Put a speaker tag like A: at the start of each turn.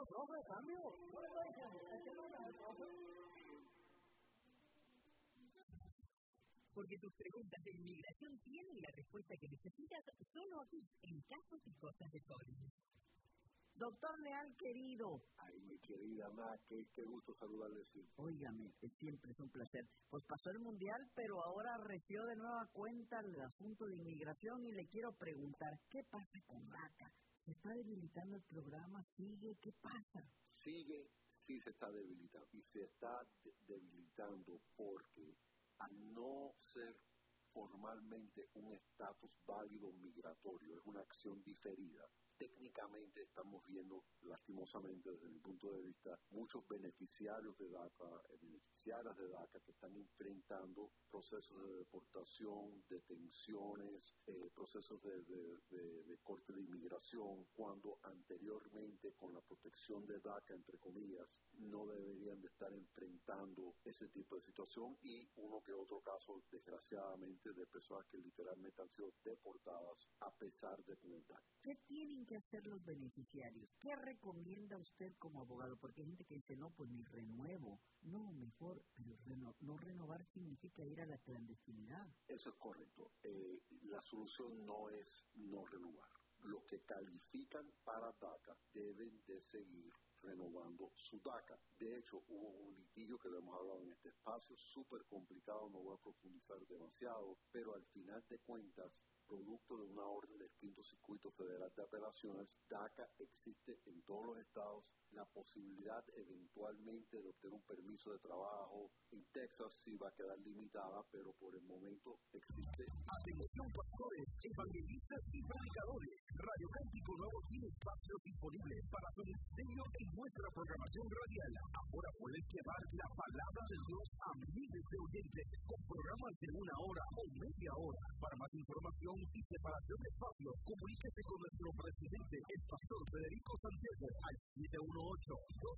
A: profe, cambio. ¿Qué le está diciendo? ¿Es que no es el profe?
B: Porque tus preguntas de inmigración tienen la respuesta que necesitas solo aquí, en Casos y Cosas de Sol.
C: Doctor Leal, querido.
D: Ay, mi querida Ma, qué gusto saludarle siempre.
C: Óigame, siempre es un placer. Pues pasó el Mundial, pero ahora arreció de nueva cuenta el asunto de inmigración y le quiero preguntar, ¿qué pasa con DACA? ¿Se está debilitando el programa? ¿Sigue? ¿Qué pasa?
D: Sigue, sí se está debilitando. Y se está debilitando porque al no ser formalmente un estatus válido migratorio, es una acción diferida. Técnicamente estamos viendo, lastimosamente desde mi punto de vista, muchos beneficiarios de DACA, beneficiarias de DACA que están enfrentando procesos de deportación, detenciones, procesos de corte de inmigración, cuando anteriormente con la protección de DACA, entre comillas, no deberían de estar enfrentando ese tipo de situación y uno que otro caso, desgraciadamente, de personas que literalmente han sido deportadas a pesar de tener DACA.
C: ¿Qué tienen que hacer los beneficiarios? ¿Qué recomienda usted como abogado? Porque hay gente que dice, no, pues me renuevo. No, mejor, pero no renovar significa ir a la clandestinidad.
D: Eso es correcto. La solución no es no renovar. Los que califican para DACA deben de seguir renovando su DACA. De hecho, hubo un litigio que lo hemos hablado en este espacio, súper complicado, no voy a profundizar demasiado, pero al final de cuentas, producto de una orden del Quinto Circuito Federal de Apelaciones, DACA existe en todos los estados, la posibilidad eventualmente de obtener un permiso de trabajo. En Texas sí va a quedar limitada, pero por el momento existe.
E: Atención pastores, evangelistas y predicadores. Radio Cántico Nuevo tiene espacios disponibles para su ministerio en nuestra programación radial. Ahora puedes llevar la palabra de Dios a miles de oyentes con programas de 1 hora o media hora. Para más información y separación de espacios, comuníquese con nuestro presidente, el pastor Federico Santiago, al 718-2